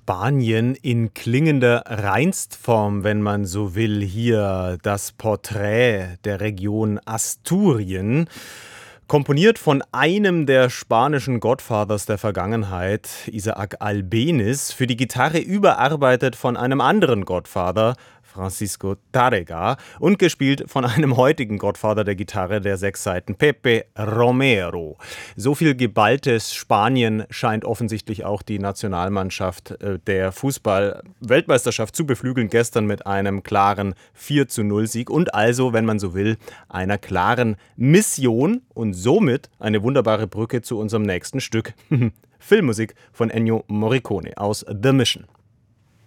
Spanien in klingender Reinstform, wenn man so will. Hier das Porträt der Region Asturien, komponiert von einem der spanischen Godfathers der Vergangenheit, Isaac Albéniz, für die Gitarre überarbeitet von einem anderen Godfather, Francisco Tárrega, und gespielt von einem heutigen Godfather der Gitarre der 6 Saiten, Pepe Romero. So viel geballtes Spanien scheint offensichtlich auch die Nationalmannschaft der Fußball-Weltmeisterschaft zu beflügeln, gestern mit einem klaren 4:0-Sieg und also, wenn man so will, einer klaren Mission und somit eine wunderbare Brücke zu unserem nächsten Stück. Filmmusik von Ennio Morricone aus The Mission.